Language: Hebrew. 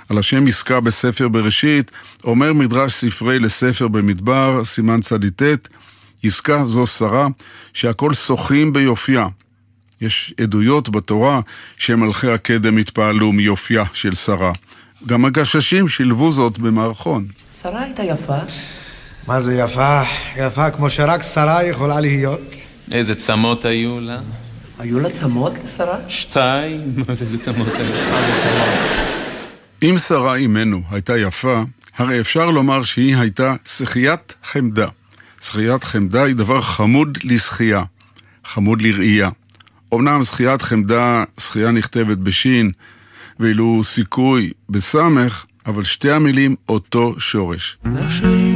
על השם עסקה בספר בראשית, אומר מדרש ספרי לספר במדבר, סימן צדיטת, עסקה זו שרה שהכל שוחים ביופייה. יש עדויות בתורה שמלכי הקדם התפעלו מיופייה של שרה. גם הגששים שילבו זאת במערכון. שרה הייתה יפה. מה זה יפה? יפה כמו שרק שרה יכולה להיות. איזה צמות היו לה? היו לה צמות לשרה? 2, איזה צמות היו? אם שרה אימנו הייתה יפה, הרי אפשר לומר שהיא הייתה שחיית חמדה. שחיית חמדה היא דבר חמוד לשחייה, חמוד לראייה. אמנם שחיית חמדה, שחייה נכתבת בשין, ואילו סיכוי בסמך, אבל שתי המילים אותו שורש.